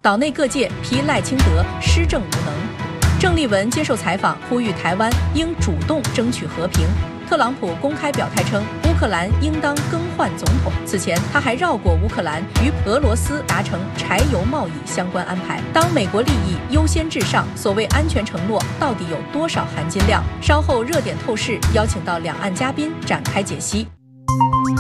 岛内各界批赖清德施政无能。郑丽文接受采访，呼吁台湾应主动争取和平。特朗普公开表态称，乌克兰应当更换总统。此前，他还绕过乌克兰，与俄罗斯达成柴油贸易相关安排。当美国利益优先至上，所谓安全承诺到底有多少含金量？稍后热点透视邀请到两岸嘉宾展开解析。